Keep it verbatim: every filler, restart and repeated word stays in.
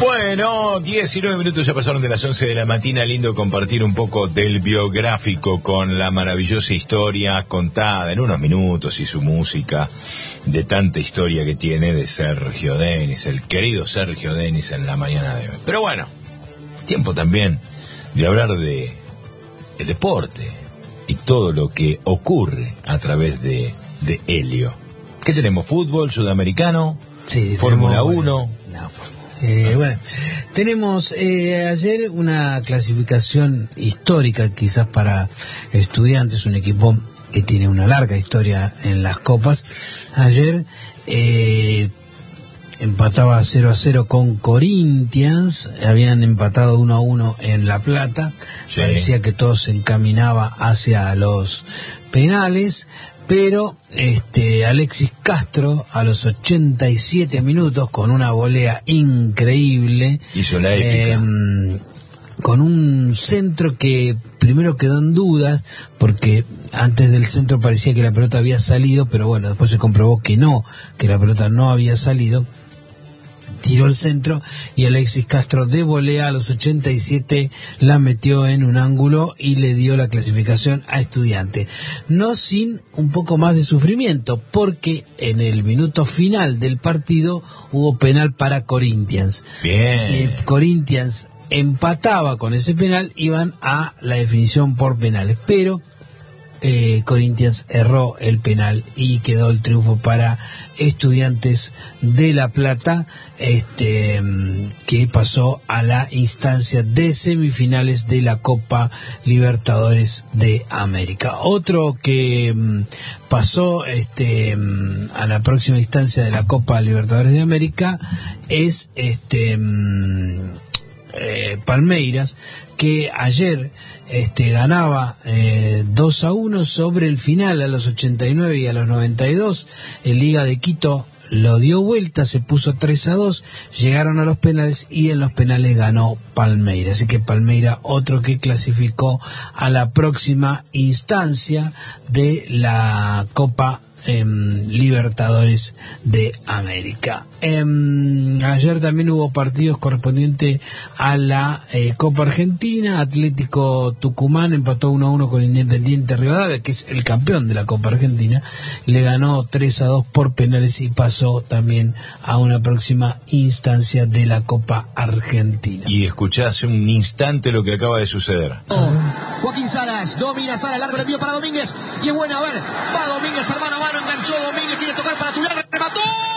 Bueno, diecinueve minutos ya pasaron de las once de la mañana. Lindo compartir un poco del biográfico con la maravillosa historia contada en unos minutos y su música de tanta historia que tiene de Sergio Denis, el querido Sergio Denis en la mañana de hoy. Pero bueno, tiempo también de hablar de el deporte y todo lo que ocurre a través de, de Helio. ¿Qué tenemos? ¿Fútbol sudamericano? Sí, Fórmula uno. No, eh, bueno, tenemos eh, ayer una clasificación histórica quizás para Estudiantes, un equipo que tiene una larga historia en las copas. Ayer eh, empataba cero a cero con Corinthians, habían empatado uno a uno en La Plata, sí. Parecía que todo se encaminaba hacia los penales, pero este Alexis Castro a los ochenta y siete minutos con una volea increíble hizo la épica, eh, con un centro que primero quedó en dudas porque antes del centro parecía que la pelota había salido, pero bueno, después se comprobó que no, que la pelota no había salido. Tiró el centro y Alexis Castro de volea a los ochenta y siete la metió en un ángulo y le dio la clasificación a Estudiantes. No sin un poco más de sufrimiento, porque en el minuto final del partido hubo penal para Corinthians. Bien. Si Corinthians empataba con ese penal, iban a la definición por penales, pero Eh, Corinthians erró el penal y quedó el triunfo para Estudiantes de La Plata, este que pasó a la instancia de semifinales de la Copa Libertadores de América. Otro que um, pasó este um, a la próxima instancia de la Copa Libertadores de América es este um, eh, Palmeiras, que ayer este ganaba eh, dos a uno sobre el final a los ochenta y nueve y a los noventa y dos. El Liga de Quito lo dio vuelta, se puso tres a dos, llegaron a los penales y en los penales ganó Palmeiras. Así que Palmeiras, otro que clasificó a la próxima instancia de la Copa Eh, Libertadores de América. Eh, ayer también hubo partidos correspondientes a la eh, Copa Argentina. Atlético Tucumán empató uno a uno con Independiente Rivadavia, que es el campeón de la Copa Argentina. Le ganó tres a dos por penales y pasó también a una próxima instancia de la Copa Argentina. Y escuché hace un instante lo que acaba de suceder. Oh, Joaquín Salas, domina Salas, largo el envío para Domínguez, y es bueno, a ver, va Domínguez, hermano, mano, enganchó Domínguez, quiere tocar para tu larga, remató.